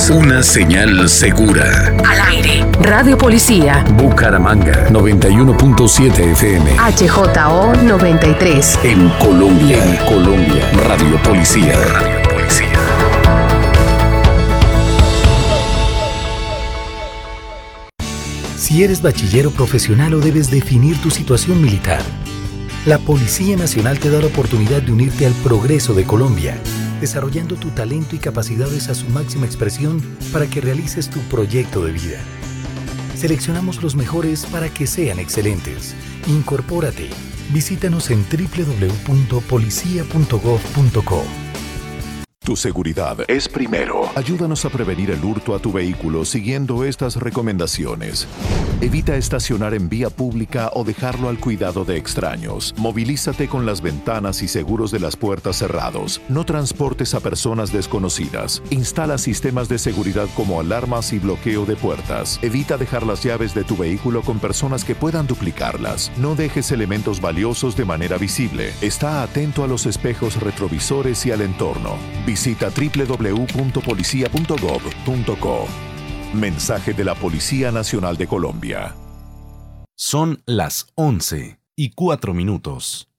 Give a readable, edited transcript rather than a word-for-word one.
es una señal segura. Al aire. Radio Policía. Bucaramanga 91.7 FM. HJO 93. En Colombia. Radio Policía. Si eres bachillero profesional o debes definir tu situación militar, la Policía Nacional te da la oportunidad de unirte al progreso de Colombia, desarrollando tu talento y capacidades a su máxima expresión para que realices tu proyecto de vida. Seleccionamos los mejores para que sean excelentes. Incorpórate. Visítanos en www.policia.gov.co. Tu seguridad es primero. Ayúdanos a prevenir el hurto a tu vehículo siguiendo estas recomendaciones. Evita estacionar en vía pública o dejarlo al cuidado de extraños. Movilízate con las ventanas y seguros de las puertas cerrados. No transportes a personas desconocidas. Instala sistemas de seguridad como alarmas y bloqueo de puertas. Evita dejar las llaves de tu vehículo con personas que puedan duplicarlas. No dejes elementos valiosos de manera visible. Está atento a los espejos retrovisores y al entorno. Visita www.policia.gov.co. Mensaje de la Policía Nacional de Colombia. Son las 11:04.